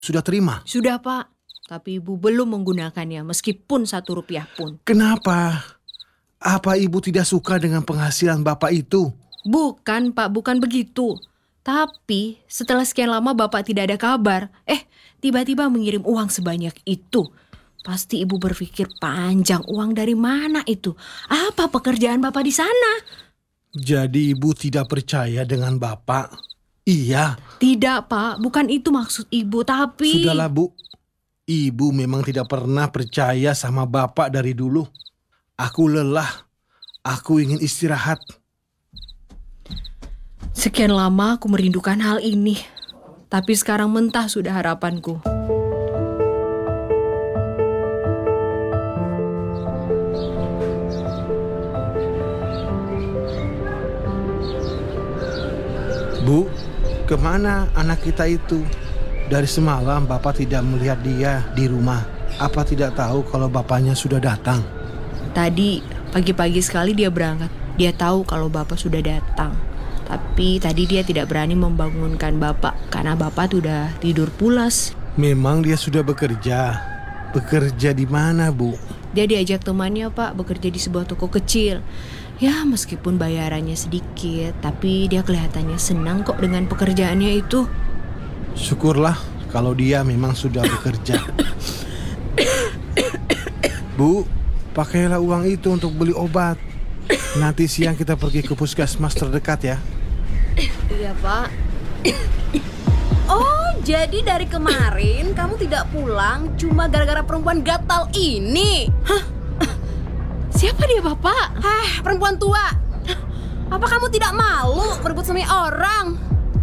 sudah terima? Sudah, Pak. Tapi Ibu belum menggunakannya meskipun 1 rupiah pun. Kenapa? Apa Ibu tidak suka dengan penghasilan Bapak itu? Bukan, Pak, bukan begitu. Tapi setelah sekian lama Bapak tidak ada kabar, tiba-tiba mengirim uang sebanyak itu. Pasti Ibu berpikir panjang, uang dari mana itu? Apa pekerjaan Bapak di sana? Jadi Ibu tidak percaya dengan Bapak? Iya. Tidak, Pak, bukan itu maksud Ibu, tapi... Sudahlah, Bu. Ibu memang tidak pernah percaya sama Bapak dari dulu. Aku lelah. Aku ingin istirahat. Sekian lama aku merindukan hal ini. Tapi sekarang mentah sudah harapanku. Bu, kemana anak kita itu? Dari semalam Bapak tidak melihat dia di rumah. Apa tidak tahu kalau bapaknya sudah datang? Tadi pagi-pagi sekali dia berangkat. Dia tahu kalau Bapak sudah datang. Tapi tadi dia tidak berani membangunkan Bapak karena Bapak sudah tidur pulas. Memang dia sudah bekerja. Bekerja di mana, Bu? Dia diajak temannya, Pak, bekerja di sebuah toko kecil. Ya, meskipun bayarannya sedikit, tapi dia kelihatannya senang kok dengan pekerjaannya itu. Syukurlah kalau dia memang sudah bekerja. Bu, pakailah uang itu untuk beli obat. Nanti siang kita pergi ke puskesmas terdekat ya. Iya, Pak. Oh, jadi dari kemarin kamu tidak pulang cuma gara-gara perempuan gatal ini? Hah? Siapa dia, Bapak? Perempuan tua. Apa kamu tidak malu berebut suami orang?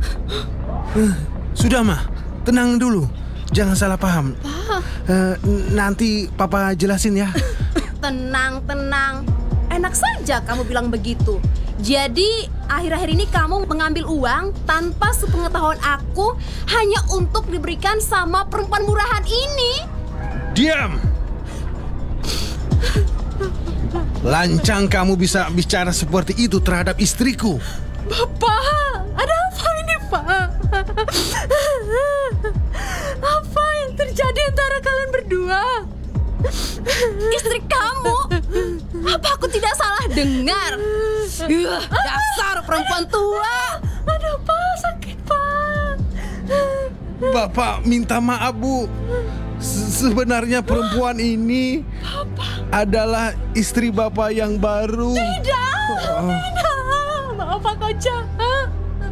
Sudah, Mah. Tenang dulu. Jangan salah paham. Nanti Papa jelasin ya. Tenang. Enak saja kamu bilang begitu. Jadi akhir-akhir ini kamu mengambil uang tanpa sepengetahuan aku hanya untuk diberikan sama perempuan murahan ini. Diam! Lancang kamu bisa bicara seperti itu terhadap istriku. Bapak, ada apa ini, Pak? Apa yang terjadi antara kalian berdua? Istri kamu? Apa aku tidak salah dengar? Dasar perempuan tua. Ada apa? Sakit, Pak. Bapak minta maaf, Bu. Sebenarnya perempuan ini adalah istri Bapak yang baru. Tidak. Maaf, Pak jahat.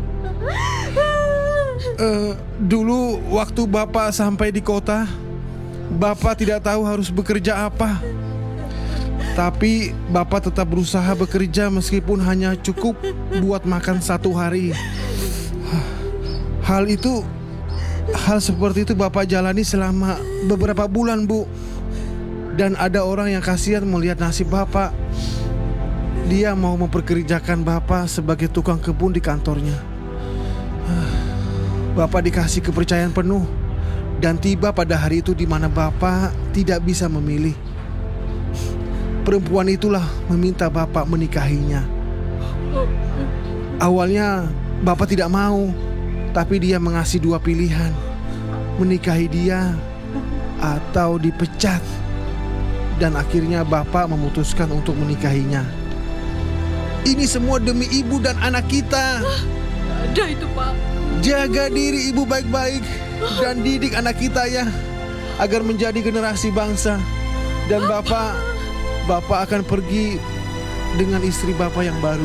Dulu waktu Bapak sampai di kota, Bapak tidak tahu harus bekerja apa. Tapi Bapak tetap berusaha bekerja meskipun hanya cukup buat makan 1 hari. Hal seperti itu Bapak jalani selama beberapa bulan, Bu. Dan ada orang yang kasihan melihat nasib Bapak. Dia mau memperkerjakan Bapak sebagai tukang kebun di kantornya. Bapak dikasih kepercayaan penuh. Dan tiba pada hari itu di mana Bapak tidak bisa memilih. Perempuan itulah meminta Bapak menikahinya. Awalnya Bapak tidak mau, tapi dia mengasih 2 pilihan. Menikahi dia atau dipecat. Dan akhirnya Bapak memutuskan untuk menikahinya. Ini semua demi ibu dan anak kita. Ada itu, Pak. Jaga diri ibu baik-baik dan didik anak kita ya, agar menjadi generasi bangsa. Dan Bapak akan pergi dengan istri Bapak yang baru.